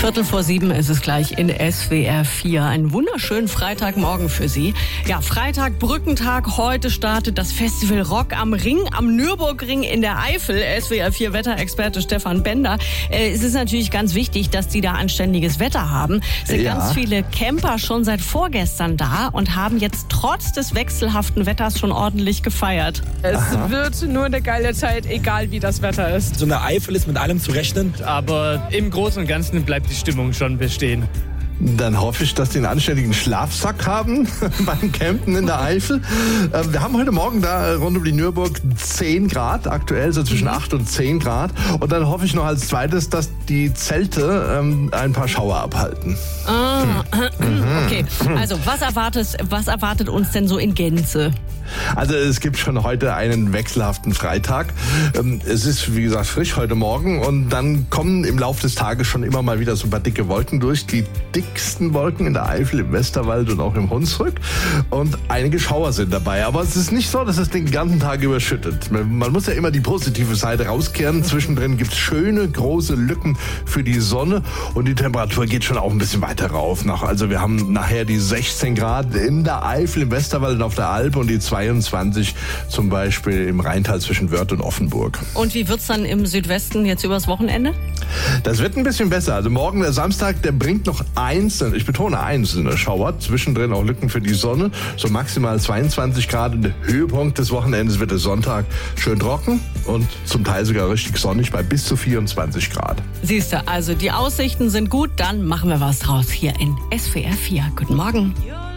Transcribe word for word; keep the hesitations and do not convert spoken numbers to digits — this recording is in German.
Viertel vor sieben ist es gleich in S W R vier. Einen wunderschönen Freitagmorgen für Sie. Ja, Freitag, Brückentag. Heute startet das Festival Rock am Ring, am Nürburgring in der Eifel. S W R vier Wetterexperte Stefan Bender. Äh, es ist natürlich ganz wichtig, dass die da anständiges Wetter haben. Es sind Ja. ganz viele Camper schon seit vorgestern da und haben jetzt trotz des wechselhaften Wetters schon ordentlich gefeiert. Es wird nur eine geile Zeit, egal wie das Wetter ist. So eine Eifel ist mit allem zu rechnen. Aber im Großen und Ganzen bleibt die Stimmung schon bestehen. Dann hoffe ich, dass die einen anständigen Schlafsack haben beim Campen in der Eifel. Ähm, wir haben heute Morgen da rund um die Nürburg zehn Grad, aktuell so zwischen acht und zehn Grad. Und dann hoffe ich noch als zweites, dass die Zelte ähm, ein paar Schauer abhalten. Ah, okay. Also, was erwartet, was erwartet uns denn so in Gänze? Also es gibt schon heute einen wechselhaften Freitag. Ähm, Es ist, wie gesagt, frisch heute Morgen und dann kommen im Laufe des Tages schon immer mal wieder so ein paar dicke Wolken durch. Die dicksten Wolken in der Eifel, im Westerwald und auch im Hunsrück. Und einige Schauer sind dabei. Aber es ist nicht so, dass es den ganzen Tag überschüttet. Man muss ja immer die positive Seite rauskehren. Zwischendrin gibt es schöne, große Lücken für die Sonne und die Temperatur geht schon auch ein bisschen weiter rauf. Nach- Also wir haben nachher die sechzehn Grad in der Eifel, im Westerwald und auf der Alp und die zweiundzwanzig zum Beispiel im Rheintal zwischen Wörth und Offenburg. Und wie wird's dann im Südwesten jetzt übers Wochenende? Das wird ein bisschen besser. Also morgen der Samstag, der bringt noch einzelne, ich betone einzelne Schauer, zwischendrin auch Lücken für die Sonne, so maximal zweiundzwanzig Grad. Und der Höhepunkt des Wochenendes wird der Sonntag schön trocken und zum Teil sogar richtig sonnig bei bis zu vierundzwanzig Grad. Siehst du, also die Aussichten sind gut, dann machen wir was draus hier in S W R vier. Guten Morgen.